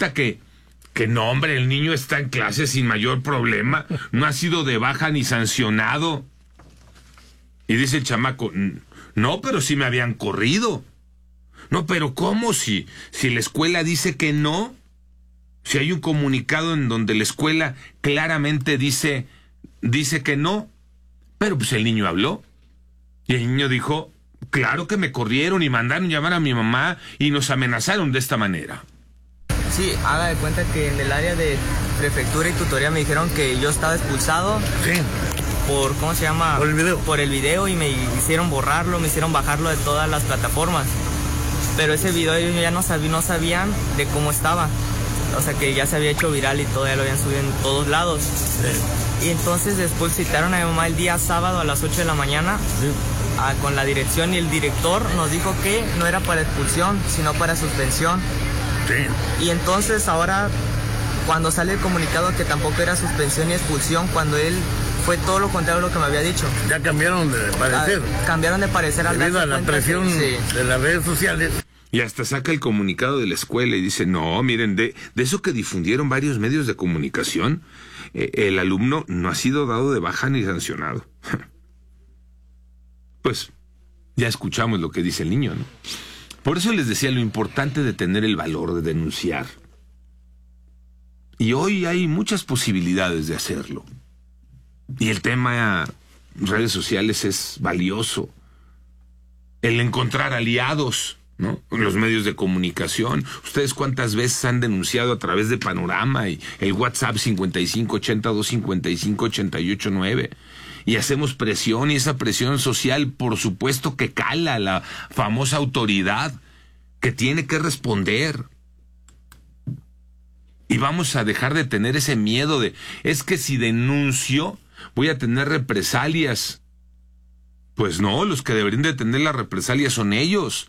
resulta que no, hombre, el niño está en clase sin mayor problema, no ha sido de baja ni sancionado. Y dice el chamaco, no, pero sí me habían corrido. No, pero ¿cómo? Si la escuela dice que no, si hay un comunicado en donde la escuela claramente dice que no, pero pues el niño habló. Y el niño dijo, claro que me corrieron y mandaron llamar a mi mamá y nos amenazaron de esta manera. Sí, haga de cuenta que en el área de prefectura y tutoría me dijeron que yo estaba expulsado. Sí. Por, ¿cómo se llama? Por el video. Por el video, y me hicieron borrarlo, me hicieron bajarlo de todas las plataformas. Pero ese video ellos ya no sabían de cómo estaba. O sea, que ya se había hecho viral y todo, ya lo habían subido en todos lados. Sí. Y entonces después citaron a mi mamá el día sábado a las 8 de la mañana. Sí. Con la dirección, y el director nos dijo que no era para expulsión, sino para suspensión. Sí. Y entonces ahora, cuando sale el comunicado que tampoco era suspensión ni expulsión, cuando él fue todo lo contrario a lo que me había dicho. Ya cambiaron de parecer. Cambiaron de parecer al debido a la presión de las redes sociales. Y hasta saca el comunicado de la escuela y dice, no, miren, de eso que difundieron varios medios de comunicación, el alumno no ha sido dado de baja ni sancionado. Pues ya escuchamos lo que dice el niño, ¿no? Por eso les decía lo importante de tener el valor de denunciar. Y hoy hay muchas posibilidades de hacerlo. Y el tema redes sociales es valioso. El encontrar aliados, ¿no? Los medios de comunicación. ¿Ustedes cuántas veces han denunciado a través de Panorama y el WhatsApp 5580-255-889? Y hacemos presión, y esa presión social, por supuesto, que cala a la famosa autoridad que tiene que responder. Y vamos a dejar de tener ese miedo de, es que si denuncio voy a tener represalias. Pues no, los que deberían de tener las represalias son ellos.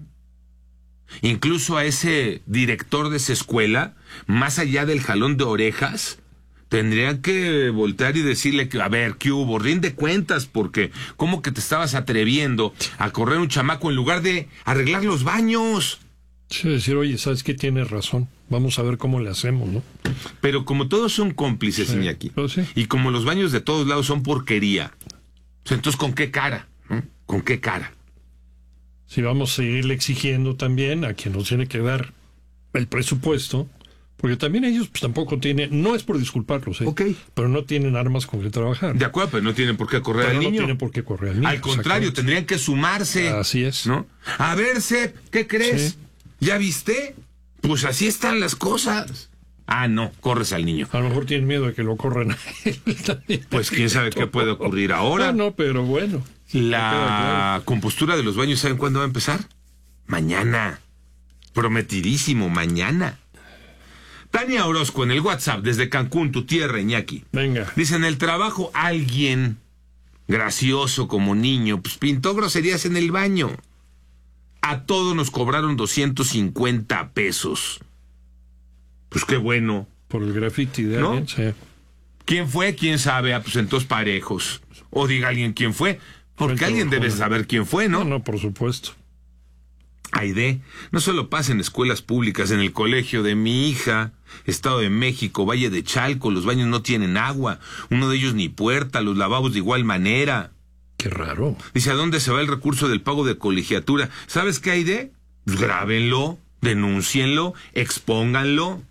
Incluso a ese director de esa escuela, más allá del jalón de orejas, tendrían que voltear y decirle que, a ver, ¿qué hubo? Rinde cuentas, porque ¿cómo que te estabas atreviendo a correr un chamaco en lugar de arreglar los baños? Sí, decir, oye, ¿sabes qué? Tienes razón. Vamos a ver cómo le hacemos, ¿no? Pero como todos son cómplices, sí, Iñaki, sí. Y como los baños de todos lados son porquería, entonces, ¿con qué cara? ¿No? ¿Con qué cara? Sí, vamos a seguirle exigiendo también a quien nos tiene que dar el presupuesto, porque también ellos pues, tampoco tienen, no es por disculparlos, okay, pero no tienen armas con que trabajar. De acuerdo, pero no tienen por qué correr al niño. No tienen por qué correr al niño. Al contrario, tendrían que sumarse. Así es. ¿No? A ver, Sep, ¿qué crees? Sí. ¿Ya viste? Pues así están las cosas. Ah, no, corres al niño. A lo mejor tienen miedo de que lo corran a él también. Pues quién sabe qué puede ocurrir ahora. No, pero bueno. La compostura de los baños, ¿saben cuándo va a empezar? Mañana. Prometidísimo, mañana. Tania Orozco en el WhatsApp desde Cancún, tu tierra, Iñaki. Venga. Dice, en el trabajo alguien gracioso como niño, pues pintó groserías en el baño. A todos nos cobraron 250 pesos. Pues qué bueno. Por el graffiti de alguien, sí. ¿Quién fue? ¿Quién sabe? Ah, pues entonces parejos. O diga alguien quién fue. Porque alguien debe saber quién fue, ¿no? No, por supuesto. Aide, no solo pasa en escuelas públicas, en el colegio de mi hija, Estado de México, Valle de Chalco, los baños no tienen agua, uno de ellos ni puerta, los lavabos de igual manera. Qué raro. Dice, ¿a dónde se va el recurso del pago de colegiatura? ¿Sabes qué, Aide? Pues grábenlo, denúncienlo, expónganlo.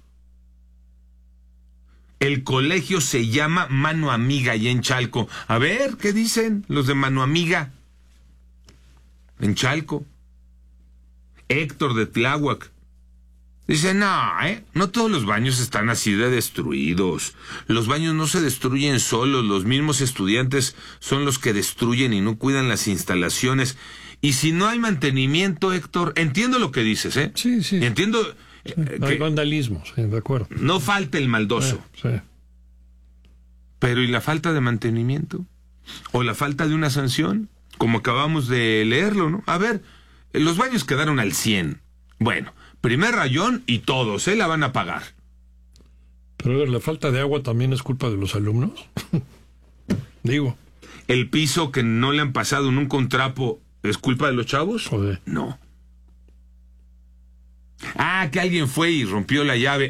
El colegio se llama Mano Amiga allá en Chalco. A ver, ¿qué dicen los de Mano Amiga? En Chalco. Héctor de Tláhuac. Dice, no todos los baños están así de destruidos. Los baños no se destruyen solos, los mismos estudiantes son los que destruyen y no cuidan las instalaciones. Y si no hay mantenimiento, Héctor, entiendo lo que dices, ¿eh? Sí, sí. Entiendo... hay vandalismo, sí, de acuerdo. No falta el maldoso. Sí. Pero ¿y la falta de mantenimiento? ¿O la falta de una sanción? Como acabamos de leerlo, ¿no? A ver, los baños quedaron al 100. Bueno, primer rayón y todos, la van a pagar. Pero a ver, ¿la falta de agua también es culpa de los alumnos? Digo. ¿El piso que no le han pasado nunca un trapo es culpa de los chavos? Joder. No. Ah, que alguien fue y rompió la llave.